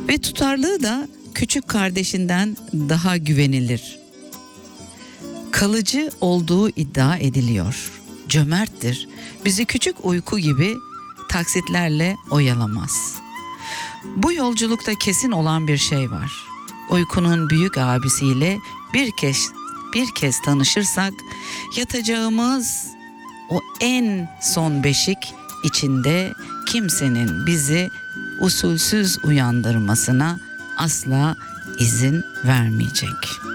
Ve tutarlığı da küçük kardeşinden daha güvenilir. Kalıcı olduğu iddia ediliyor. Cömerttir. Bizi küçük uyku gibi taksitlerle oyalamaz. Bu yolculukta kesin olan bir şey var. Uykunun büyük abisiyle bir kez tanışırsak yatacağımız o en son beşik içinde kimsenin bizi usulsüz uyandırmasına asla izin vermeyecek.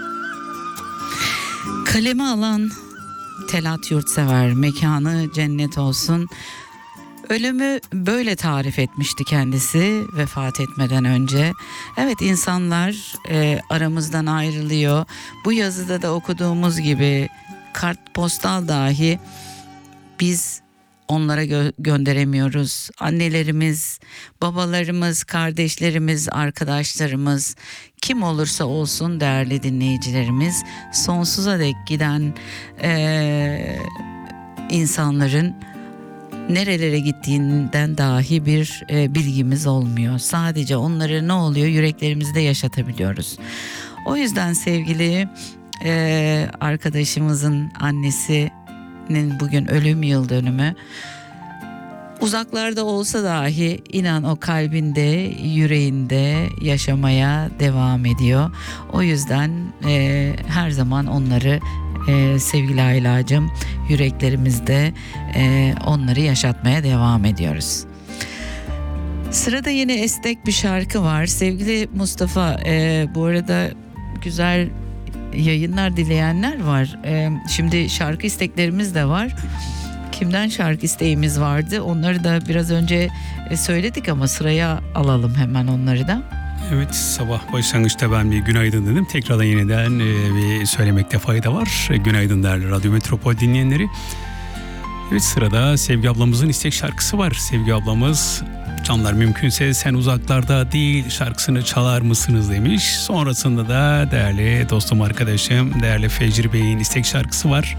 Kaleme alan Telat Yurtsever, mekanı cennet olsun, ölümü böyle tarif etmişti kendisi vefat etmeden önce. Evet, insanlar aramızdan ayrılıyor. Bu yazıda da okuduğumuz gibi kartpostal dahi biz onlara gönderemiyoruz. Annelerimiz, babalarımız, kardeşlerimiz, arkadaşlarımız, kim olursa olsun değerli dinleyicilerimiz, sonsuza dek giden insanların nerelere gittiğinden dahi bir bilgimiz olmuyor. Sadece onları ne oluyor yüreklerimizde yaşatabiliyoruz. O yüzden sevgili arkadaşımızın annesinin bugün ölüm yıl dönümü. Uzaklarda olsa dahi inan o kalbinde, yüreğinde yaşamaya devam ediyor. O yüzden her zaman onları sevgili Aylacığım yüreklerimizde onları yaşatmaya devam ediyoruz. Sırada yine esnek bir şarkı var. Sevgili Mustafa, bu arada güzel yayınlar dileyenler var. Şimdi şarkı isteklerimiz de var. Kimden şarkı isteğimiz vardı? Onları da biraz önce söyledik ama sıraya alalım hemen onları da. Evet, sabah başlangıçta ben bir günaydın dedim. Tekrardan yeniden bir söylemekte fayda var. Günaydın değerli Radyo Metropol dinleyenleri. Evet, sırada Sevgi ablamızın istek şarkısı var. Sevgi ablamız, canlar mümkünse sen uzaklarda değil şarkısını çalar mısınız demiş. Sonrasında da değerli dostum, arkadaşım, değerli Fecri Bey'in istek şarkısı var.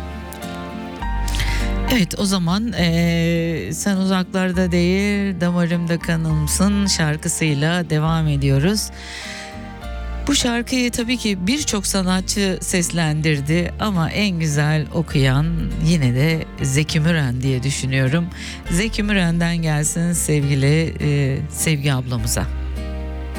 Evet, o zaman sen uzaklarda değil damarımda kanımsın şarkısıyla devam ediyoruz. Bu şarkıyı tabii ki birçok sanatçı seslendirdi ama en güzel okuyan yine de Zeki Müren diye düşünüyorum. Zeki Müren'den gelsin sevgili Sevgi ablamıza.